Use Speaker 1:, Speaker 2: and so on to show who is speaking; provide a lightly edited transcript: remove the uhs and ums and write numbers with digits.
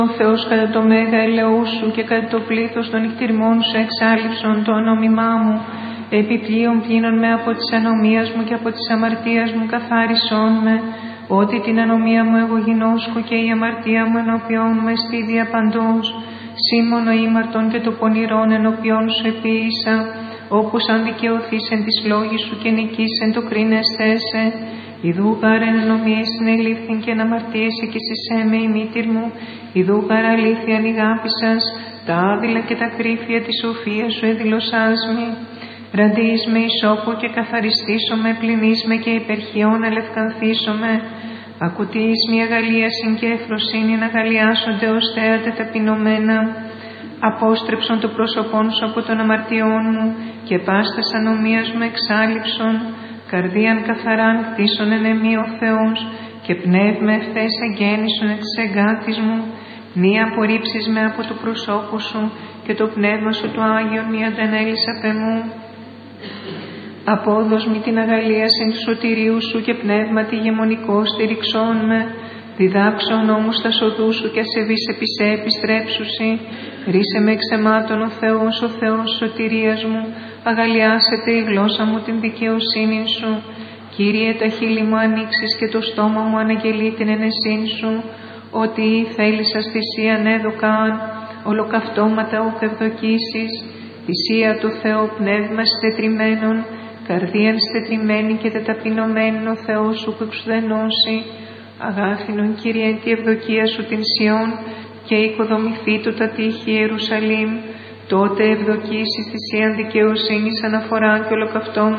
Speaker 1: Ο Θεός κατά το μέγα ελεού σου και κατά το πλήθος των νυχτηρμών σου εξάλληψον το ονόμημά μου. Επιπλέον πλύνων με από της ανομίας μου και από της αμαρτίας μου καθάρισόν με. Ότι την ανομία μου εγώ γινώσκω και η αμαρτία μου ενώπιόν με στίδια παντός. Σήμωνο ήμαρτον και το πονηρόν ενώπιόν σου επίησα. Όπως αν δικαιωθείς εν της λόγης σου και νικείς εν το κρίνεσθέσαι. Ιδού γάρ εν ενομίες συνελήφθην και εν αμαρτίεσαι και συσέμε η μήτηρ μου. Ιδού γάρ αλήθεια ανηγάπησας, τα άδειλα και τα κρύφια της σοφίας σου εδηλωσάς μη. Ραντείς με ισόπο και καθαριστήσομαι, πλυνείς με και υπερχιών ελευκανθήσομαι. Ακουτείς μια αγαλίασιν και εφροσύνη να αγαλιάσονται ως θέατε ταπεινωμένα. Απόστρεψον το πρόσωπόν σου από των αμαρτιών μου και πάστας ανομίας μου εξάλληψον. Καρδίαν καθαράν κτίσον εν εμή ο Θεός και πνεύμα ευθές εγγέννησον εξ εγκάτης μου. Μη απορρίψεις με από το προσώπου σου και το πνεύμα σου το Άγιον μη αντανέλεις απ' εμού. Απόδος μη την αγαλίασιν του σωτηρίου σου και πνεύμα τη γεμονικό στηριξών με. Διδάξον όμως τα σοδού σου και ασεβείς επί σε επιστρέψουσι. Ρίσε με εξαιμάτων ο Θεός σωτηρίας μου. Αγαλιάσετε η γλώσσα μου την δικαιοσύνη σου. Κύριε, τα χείλη μου ανοίξεις και το στόμα μου αναγγελεί την ενεσύν σου. Ότι θέλησας θυσίαν έδωκαν, ολοκαυτώματα ουκ ευδοκίσεις. Θυσία του Θεού πνεύμα στετριμένων, καρδίαν στετριμένη και τεταπεινωμένη ο Θεός σου που εξουδενώσει. Αγάθινον Κύριε τη ευδοκία σου την Σιών και οικοδομηθεί του τα τείχη Ιερουσαλήμ. Τότε ευδοκίσεις θυσίαν δικαιοσύνης αναφορά και ολοκαυτώματα